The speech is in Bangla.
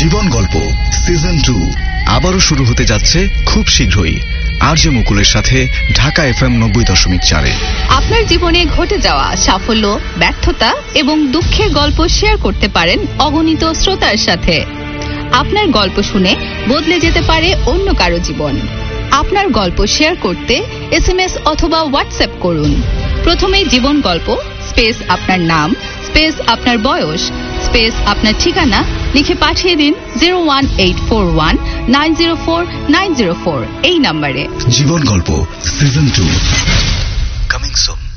জীবন গল্প সিজন 2 আবারও শুরু হতে যাচ্ছে খুব শীঘ্রই আরজে মুকুলের সাথে ঢাকা FM 90.4-এ। আপনার জীবনে ঘটে যাওয়া সাফল্য, ব্যর্থতা এবং দুঃখের গল্প শেয়ার করতে পারেন অগণিত শ্রোতার সাথে। আপনার গল্প শুনে বদলে যেতে পারে অন্য কারো জীবন। আপনার গল্প শেয়ার করতে SMS অথবা হোয়াটসঅ্যাপ করুন। প্রথমে জীবন গল্প স্পেস আপনার নাম স্পেস আপনার বয়স স্পেস আপনার ঠিকানা লিখে পাঠিয়ে দিন 01841904904 এই নম্বরে। জীবন গল্প সিজন 2 কামিং সুন।